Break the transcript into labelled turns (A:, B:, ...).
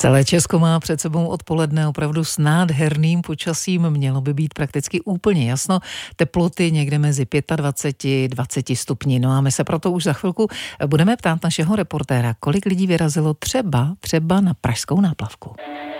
A: Celé Česko má před sebou odpoledne opravdu s nádherným počasím. Mělo by být prakticky úplně jasno. Teploty někde mezi 25-20 stupni. No a my se proto už za chvilku budeme ptát našeho reportéra, kolik lidí vyrazilo třeba na pražskou náplavku.